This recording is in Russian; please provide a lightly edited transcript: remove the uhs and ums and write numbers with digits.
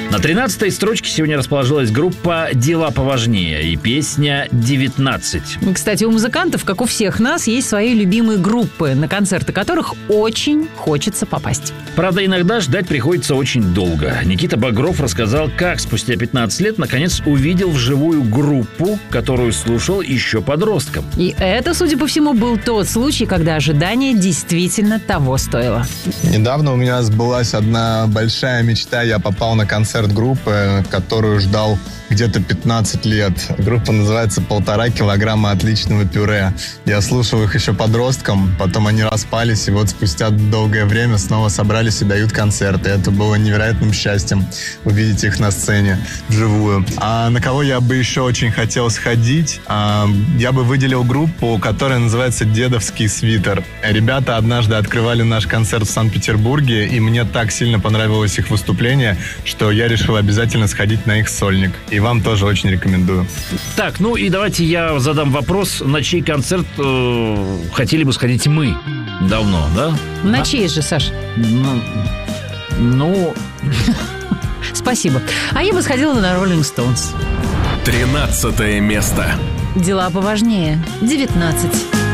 На 13-й строчке сегодня расположилась группа «Дела поважнее» и песня «19». Кстати, у музыкантов, как у всех нас, есть свои любимые группы, на концерты которых очень хочется попасть. Правда, иногда ждать приходится очень долго. Никита Багров рассказал, как спустя 15 лет наконец увидел вживую группу, которую слушал еще подростком. И это, судя по всему, был тот случай, когда ожидание действительно того стоило. Недавно у меня сбылась одна большая мечта. Я попал на концерт группы, которую ждал где-то 15 лет. Группа называется «1,5 килограмма отличного пюре». Я слушал их еще подростком, потом они распались, и вот спустя долгое время снова собрались и дают концерты. Это было невероятным счастьем увидеть их на сцене вживую. А на кого я бы еще очень хотел сходить? Я бы выделил группу, которая называется «Дедовский свитер». Ребята однажды открывали наш концерт в Санкт-Петербурге, и мне так сильно понравилось их выступление, что я решил обязательно сходить на их сольник. И вам тоже очень рекомендую. Так, ну и давайте я задам вопрос, на чей концерт хотели бы сходить мы давно, да? На чей же, Саш? Ну... Спасибо. А я бы сходила на Rolling Stones. 13 место. Дела поважнее. 19.